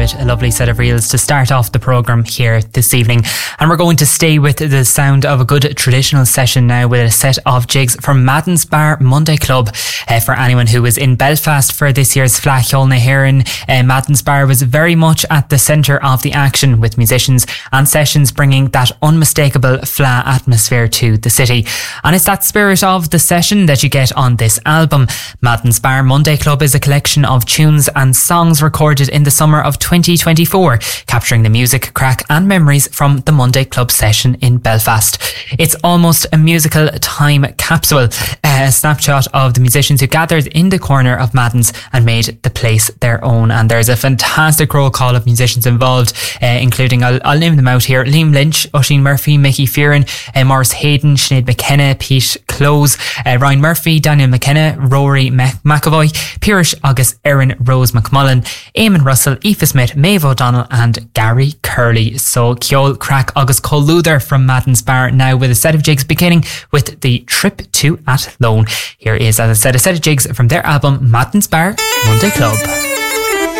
with a lovely set of reels to start off the programme here this evening. And we're going to stay with the sound of a good traditional session now with a set of jigs from Madden's Bar Monday Club. For anyone who was in Belfast for this year's Flacchiol na Héireann, Madden's Bar was very much at the centre of the action, with musicians and sessions bringing that unmistakable Fleadh atmosphere to the city. And it's that spirit of the session that you get on this album. Madden's Bar Monday Club is a collection of tunes and songs recorded in the summer of 2024, capturing the music, crack and memories from the Monday Club session in Belfast. It's almost a musical time capsule, a snapshot of the musicians who gathered in the corner of Madden's and made the place their own. And there's a fantastic roll call of musicians involved, including, I'll name them out here: Liam Lynch, Oisin Murphy, Mickey Fearon, Maurice Hayden, Sinead McKenna, Pete Close, Ryan Murphy, Daniel McKenna, Rory McAvoy, Pirish August, Erin Rose McMullen, Eamon Russell, Aoife Smith, Maeve O'Donnell and Gary Curley. So Ceol Crack August Cole Luther from Madden's Bar now with a set of jigs beginning with the Trip to Athlone. Here is, as I said, a set of jigs from their album Madden's Bar Monday Club.